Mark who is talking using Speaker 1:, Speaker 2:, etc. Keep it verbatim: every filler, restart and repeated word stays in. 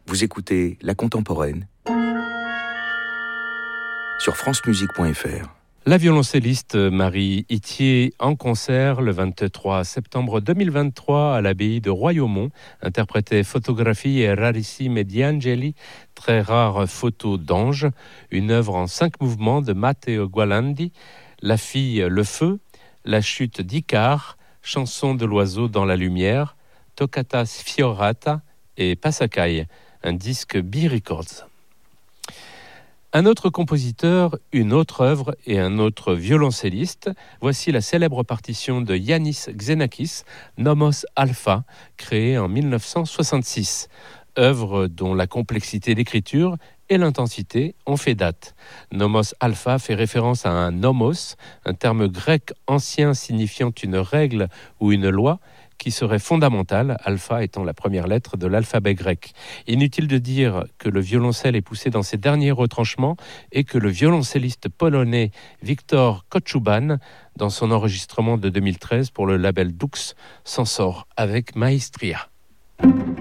Speaker 1: Vous écoutez La Contemporaine sur france musique point f r.
Speaker 2: La violoncelliste Marie Ithier en concert le vingt-trois septembre deux mille vingt-trois à l'abbaye de Royaumont interprétait Fotographie e rarissime di angeli, très rare photo d'ange, une œuvre en cinq mouvements de Matteo Gualandi, La fille, le feu, La chute d'Icare, Chanson de l'oiseau dans la lumière, Toccata sfiorata et Passacaille, un disque B-Records. Un autre compositeur, une autre œuvre et un autre violoncelliste. Voici la célèbre partition de Yannis Xenakis, Nomos Alpha, créée en dix-neuf cent soixante-six. Œuvre dont la complexité d'écriture et l'intensité ont fait date. Nomos Alpha fait référence à un nomos, un terme grec ancien signifiant une règle ou une loi, qui serait fondamentale, alpha étant la première lettre de l'alphabet grec. Inutile de dire que le violoncelle est poussé dans ses derniers retranchements et que le violoncelliste polonais Wiktor Kochuban, dans son enregistrement de deux mille treize pour le label Dux, s'en sort avec maestria.